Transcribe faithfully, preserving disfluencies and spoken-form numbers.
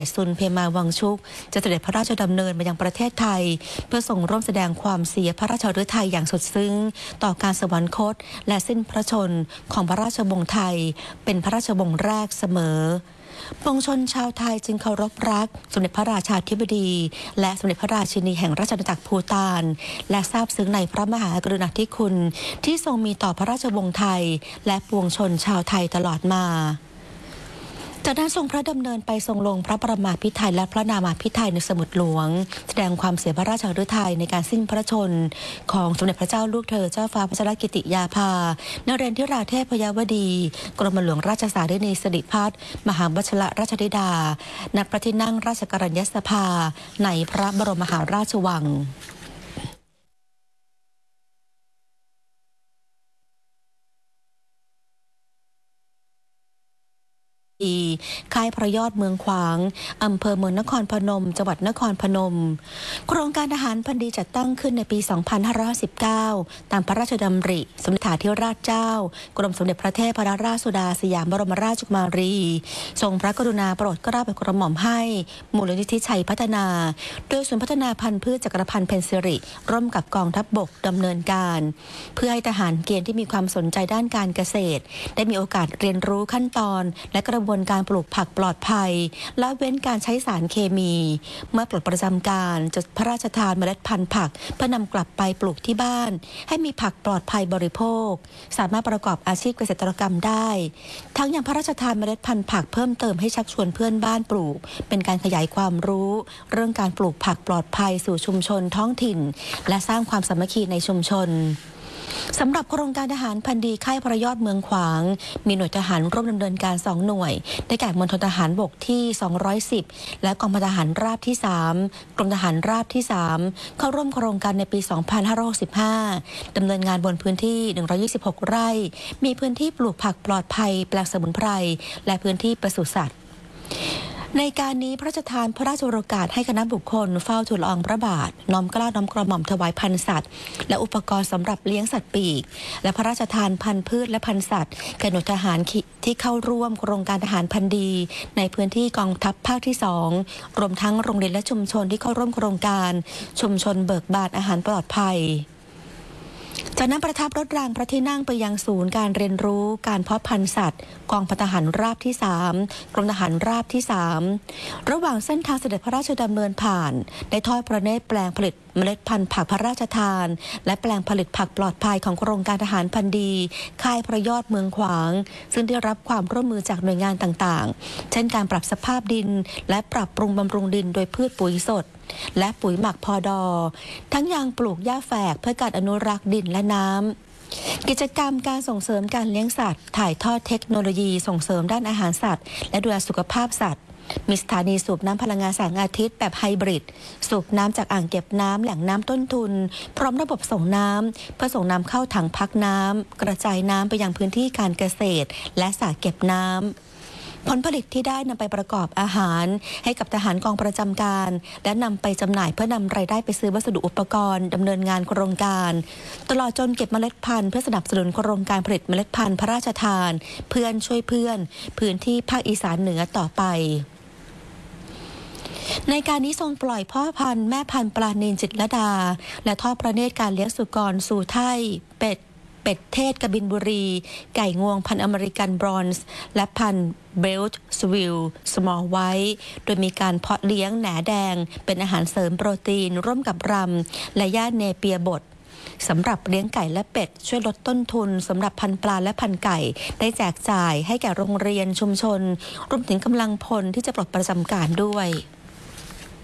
ซุนเพมาวังชุกจะเสด็จพระราชดำเนินมายังประเทศไทยเพื่อส่งร่วมแสดงความเสียพระราชฤทัยอย่างสุดซึ้งต่อการสวรรคตและสิ้นพระชนของพระราชวงศ์ไทยเป็นพระราชวงศ์แรกเสมอปวงชนชาวไทยจึงเคารพรักสมเด็จพระราชาธิบดีและสมเด็จพระราชินีแห่งราชอาณาจักรภูฏานและซาบซึ้งในพระมหากรุณาธิคุณที่ทรงมีต่อพระราชวงศ์ไทยและปวงชนชาวไทยตลอดมาจากนั้นทรงพระดำเนินไปทรงลงพระประมาพิไธยและพระนามาพิไธยในสมุดหลวงแสดงความเสียพระราชฤทัยในการสิ้นพระชนของสมเด็จพระเจ้าลูกเธอเจ้าฟ้าพัชรกิติยาภานเรนทิราเทพยวดีกรมหลวงราชสารินีสิริพัฒน์มหาวชิรราชธิดาณพระที่นั่งราชกรัญญสภาในพระบรมมหาราชวังค่ายพระยอดเมืองขวางอำเภอเมืองนครพนมจังหวัดนครพนมโครงการทหารพันดีจัดตั้งขึ้นในปี สองพันห้าร้อยสิบเก้า ตามพระราชดำริสมเด็จพระเทพราชเจ้ากรมสมเด็จพระเทพรัตนราชสุดาสยามบรมราชกุมารีทรงพระกรุณาโปรดเกล้าโปรดกระหม่อมให้มูลนิธิชัยพัฒนาโดยศูนย์พัฒนาพันธุ์พืชจักรพันธ์เพนซิริร่วมกับกองทัพบกดำเนินการเพื่อให้ทหารเกณฑ์ที่มีความสนใจด้านการเกษตรได้มีโอกาสเรียนรู้ขั้นตอนและกระบวนการปลูกผักปลอดภัยละเว้นการใช้สารเคมีเมื่อปลดประจำการจะพระราชทานเมล็ดพันธุ์ผักเพื่อนำกลับไปปลูกที่บ้านให้มีผักปลอดภัยบริโภคสามารถประกอบอาชีพเกษตรกรรมได้ทั้งยังพระราชทานเมล็ดพันธุ์ผักเพิ่มเติมให้ชักชวนเพื่อนบ้านปลูกเป็นการขยายความรู้เรื่องการปลูกผักปลอดภัยสู่ชุมชนท้องถิ่นและสร้างความสามัคคีในชุมชนสำหรับโครงการทหารพันดีค่ายพระยอดเมืองขวางมีหน่วยทหารร่วมดำเนินการสองหน่วยได้แก่มณฑลทหารบกที่สองร้อยสิบและกองพันทหารราบที่สามกรมทหารราบที่สามเข้าร่วมโครงการในปี สองพันห้าร้อยหกสิบห้า ดำเนินงานบนพื้นที่หนึ่งร้อยยี่สิบหกไร่มีพื้นที่ปลูกผักปลอดภัยแปลงสมุนไพรและพื้นที่ปศุสัตว์ในการนี้พระราชทานพระราชโองการให้คณะบุคคลเฝ้าทูลละอองพระบาทน้อมเกล้าน้อมกระหม่อมถวายพันธุ์สัตว์และอุปกรณ์สำหรับเลี้ยงสัตว์ปีกและพระราชทานพันธุ์พืชและพันธุ์สัตว์แก่หน่วยทหารที่เข้าร่วมโครงการทหารพันธุ์ดีในพื้นที่กองทัพภาคที่สองรวมทั้งโรงเรียนและชุมชนที่เข้าร่วมโครงการชุมชนเบิกบานอาหารปลอดภัยจากนั้นประทับรถรางพระที่นั่งไปยังศูนย์การเรียนรู้การเพาะพันธุ์สัตว์กองพันทหารราบที่สามกรมทหารราบที่สามระหว่างเส้นทางเสด็จพระราชดำเนินผ่านได้ทอดพระเนตรแปลงผลิตเมล็ดพันธุ์ผักพระราชทานและแปลงผลิตผักปลอดภัยของโครงการทหารพันดีค่ายพระยอดเมืองขวางซึ่งได้รับความร่วมมือจากหน่วยงานต่างๆเช่นการปรับสภาพดินและปรับปรุงบำรุงดินโดยพืชปุ๋ยสดและปุ๋ยหมักพอดอทั้งยังปลูกหญ้าแฝกเพื่อการอนุรักษ์ดินและน้ำกิจกรรมการส่งเสริมการเลี้ยงสัตว์ถ่ายทอดเทคโนโลยีส่งเสริมด้านอาหารสัตว์และดูแลสุขภาพสัตว์มีสถานีสูบน้ำพลังงานแสงอาทิตย์แบบไฮบริดสูบน้ำจากอ่างเก็บน้ำแหล่งน้ำต้นทุนพร้อมระบบส่งน้ำเพื่อส่งน้ำเข้าถังพักน้ำกระจายน้ำไปยังพื้นที่การเกษตรและสระเก็บน้ำผลผลิตที่ได้นำไปประกอบอาหารให้กับทหารกองประจำการและนำไปจำหน่ายเพื่อนำรายได้ไปซื้อวัสดุอุปกรณ์ดำเนินงานโครงการตลอดจนเก็บเมล็ดพันธุ์เพื่อสนับสนุนโครงการผลิตเมล็ดพันธุ์พระราชทานเพื่อนช่วยเพื่อนพื้นที่ภาคอีสานเหนือต่อไปในการนี้ทรงปล่อยพ่อพันธุ์แม่พันธุ์ปลาเนนจิตรลดาและทอดพระเนตรการเลี้ยงสุกรสู่ไทยเป็ดเป็ดเทศกบินบุรีไก่งวงพันธุ์อเมริกันบรอนซ์และพันธุ์เบลต์สวิลสมอลไวท์โดยมีการเพาะเลี้ยงแหนแดงเป็นอาหารเสริมโปรตีนร่วมกับรำและหญ้าเนเปียบดสำหรับเลี้ยงไก่และเป็ดช่วยลดต้นทุนสำหรับพันธุ์ปลาและพันธุ์ไก่ได้แจกจ่ายให้แก่โรงเรียนชุมชนรวมถึงกำลังพลที่จะปลดประจำการด้วย